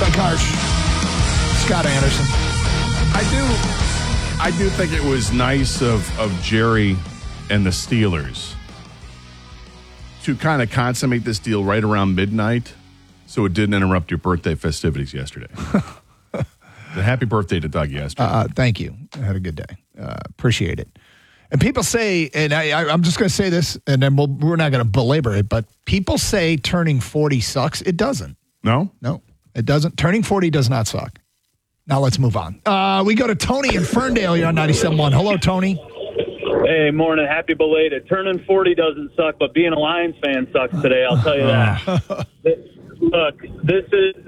Doug Harsh, Scott Anderson. I do think it was nice of Jerry and the Steelers to kind of consummate this deal right around midnight so it didn't interrupt your birthday festivities yesterday. Happy birthday to Doug yesterday. Thank you. I had a good day. Appreciate it. And people say, and I'm just going to say this, and then we're not going to belabor it, but people say turning 40 sucks. It doesn't. No, it doesn't. Turning 40 does not suck. Now let's move on. We go to Tony in Ferndale here on 97.1. Hello, Tony. Hey, morning. Happy belated. Turning 40 doesn't suck, but being a Lions fan sucks today. I'll tell you that. Look, this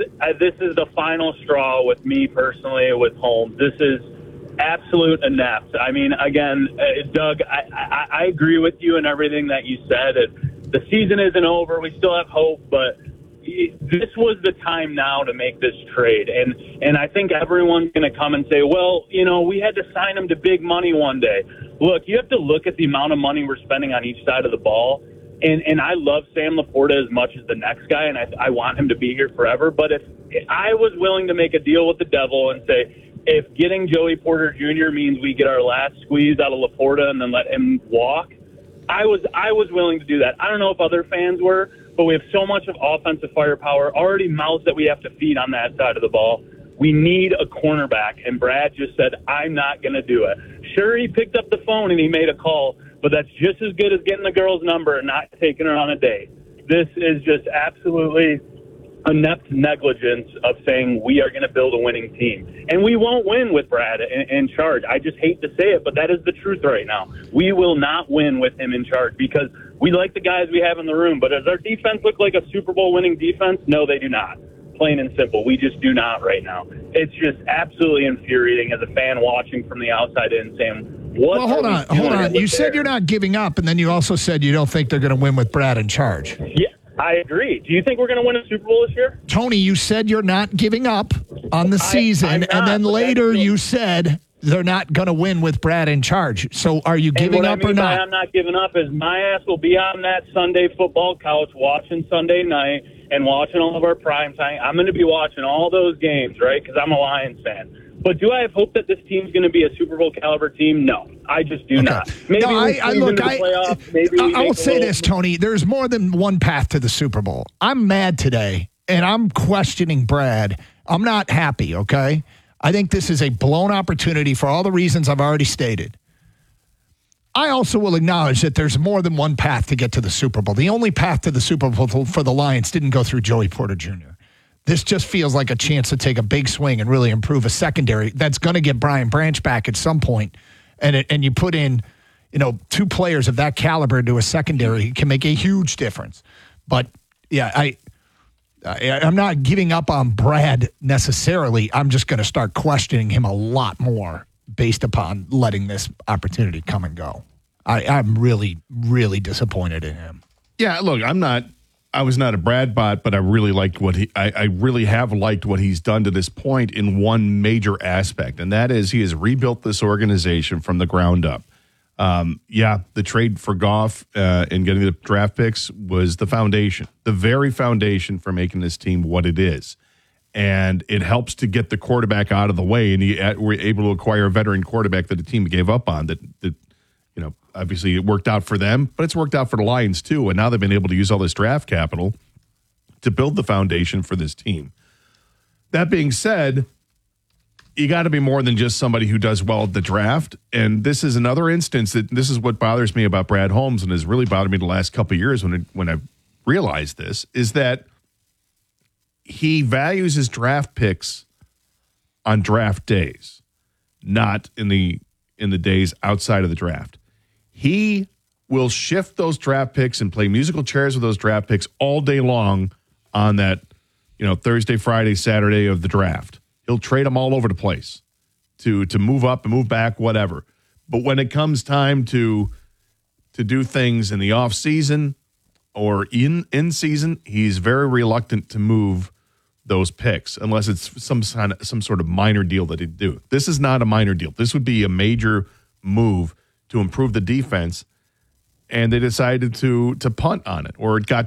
is the final straw with me personally with Holmes. This is absolute inept. I mean, again, Doug, I agree with you in everything that you said. The season isn't over. We still have hope, but this was the time now to make this trade. And I think everyone's going to come and say, well, we had to sign him to big money one day. Look, you have to look at the amount of money we're spending on each side of the ball. And I love Sam Laporta as much as the next guy, and I want him to be here forever. But if I was willing to make a deal with the devil and say, if getting Joey Porter Jr. means we get our last squeeze out of Laporta and then let him walk, I was willing to do that. I don't know if other fans were, but we have so much of offensive firepower, already mouths that we have to feed on that side of the ball. We need a cornerback, and Brad just said, I'm not going to do it. Sure, he picked up the phone and he made a call, but that's just as good as getting the girl's number and not taking her on a date. This is just absolutely inept negligence of saying we are going to build a winning team. And we won't win with Brad in charge. I just hate to say it, but that is the truth right now. We will not win with him in charge because we like the guys we have in the room. But does our defense look like a Super Bowl winning defense? No, they do not. Plain and simple. We just do not right now. It's just absolutely infuriating as a fan watching from the outside in saying, well, hold on. You said you're not giving up, and then you also said you don't think they're going to win with Brad in charge. Yeah, I agree. Do you think we're going to win a Super Bowl this year? Tony, you said you're not giving up on the season, and then later you said they're not going to win with Brad in charge. So are you giving up or not? I'm not giving up is my ass will be on that Sunday football couch watching Sunday night and watching all of our prime time. I'm going to be watching all those games, right, because I'm a Lions fan. But do I have hope that this team's going to be a Super Bowl caliber team? No, I just do not. Maybe I will say this, Tony. There's more than one path to the Super Bowl. I'm mad today, and I'm questioning Brad. I'm not happy, okay? I think this is a blown opportunity for all the reasons I've already stated. I also will acknowledge that there's more than one path to get to the Super Bowl. The only path to the Super Bowl for the Lions didn't go through Joey Porter Jr. This just feels like a chance to take a big swing and really improve a secondary that's going to get Brian Branch back at some point. And you put in, two players of that caliber into a secondary can make a huge difference. But, yeah, I'm not giving up on Brad necessarily. I'm just going to start questioning him a lot more based upon letting this opportunity come and go. I'm really, really disappointed in him. Yeah, look, I was not a Brad bot, but I really liked I really have liked what he's done to this point in one major aspect, and that is he has rebuilt this organization from the ground up. The trade for Goff and getting the draft picks was the foundation, the very foundation for making this team what it is. And it helps to get the quarterback out of the way, and we're able to acquire a veteran quarterback that the team gave up on that obviously it worked out for them, but it's worked out for the Lions too. And now they've been able to use all this draft capital to build the foundation for this team. That being said, you got to be more than just somebody who does well at the draft. And this is another instance that this is what bothers me about Brad Holmes and has really bothered me the last couple of years when I realized this, is that he values his draft picks on draft days, not in the days outside of the draft. He will shift those draft picks and play musical chairs with those draft picks all day long on that, Thursday, Friday, Saturday of the draft. He'll trade them all over the place to move up and move back, whatever. But when it comes time to do things in the off season or in season, he's very reluctant to move those picks unless it's some sort of minor deal that he'd do. This is not a minor deal. This would be a major move to improve the defense, and they decided to punt on it, or it got